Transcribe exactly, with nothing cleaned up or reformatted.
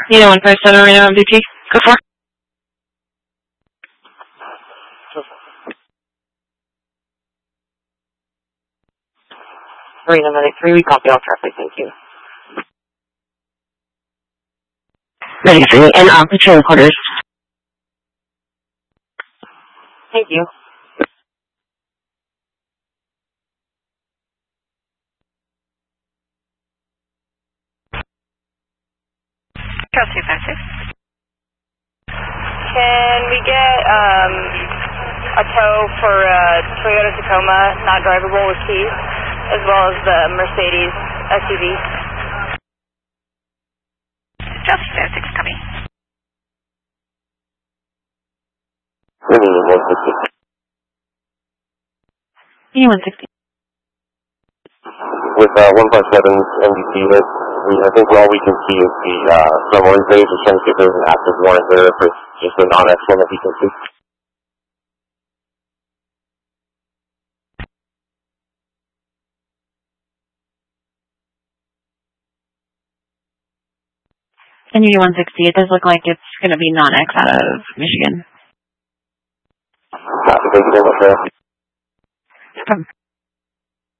Yeah, one five seven Reno M V P. Go for. Reno Medic three, we copy all traffic, thank you. Medic three, and um, patrol quarters. Thank you. Trail two five six. Can we get um, a tow for uh, Toyota Tacoma, not drivable with keys, as well as the Mercedes S U V? Trail two five six, copy. E one sixty. With uh, one five seven M V P hit, we, I think all we can see is the uh, thermal phase. We're trying to see if there's an active warrant there, if it's just a non-X one that he can see. And U one sixty, it does look like it's going to be non-X out of Michigan. Copy, thank you very much, sir. No problem.